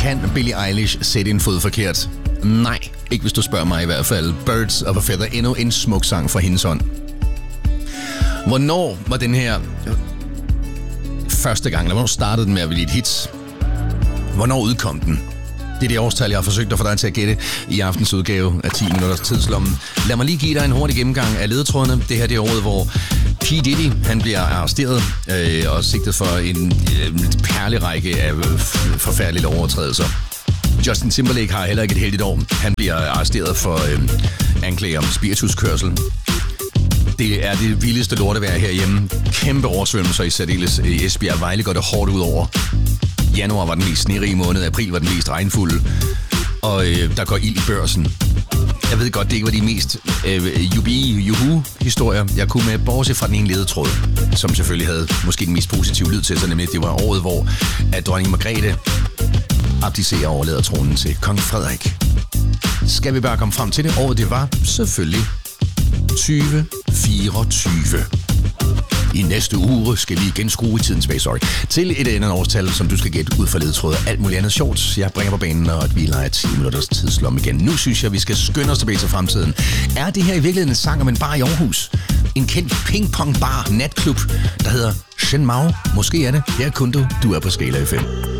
Kan Billie Eilish sætte en fod forkert? Nej, ikke hvis du spørger mig i hvert fald. Birds of a Feather, endnu en smuk sang fra hendes hånd. Hvornår var den her første gang, eller hvornår startede den med at blive et hit? Hvornår udkom den? Det er det årstal, jeg har forsøgt at få dig til at gætte i aftens udgave af 10 minutters tidslommen. Lad mig lige give dig en hurtig gennemgang af ledetrådene. Det her det er året, hvor P. Diddy han bliver arresteret og sigtet for en perlerække af forfærdelige overtrædelser. Justin Timberlake har heller ikke et heldigt år. Han bliver arresteret for anklager om spirituskørsel. Det er det vildeste lortevejr herhjemme. Kæmpe oversvømmelser i særdeles i Esbjerg. Vejle går det hårdt ud over. Januar var den mest snerige måned, april var den mest regnfulde, og der går ild i Børsen. Jeg ved godt, det ikke var de mest juhu-historier, jeg kunne med, bortset fra den ene ledetråd, som selvfølgelig havde måske den mest positive lyd til sig, nemlig det var året, hvor at dronning Margrethe abdicerer og overlader tronen til kong Frederik. Skal vi bare komme frem til det? Året det var selvfølgelig 2024. I næste uge skal vi igen skrue i tiden tilbage, til et andet årstal, som du skal gætte ud fra ledetråd og alt muligt andet sjovt. Jeg bringer på banen, og at vi leger 10 minutters tidslomme igen. Nu synes jeg, vi skal skynde os tilbage til fremtiden. Er det her i virkeligheden en sang om en bar i Aarhus? En kendt pingpong-bar natklub, der hedder Shen Mao? Måske er det. Her kun du er på Skala FM.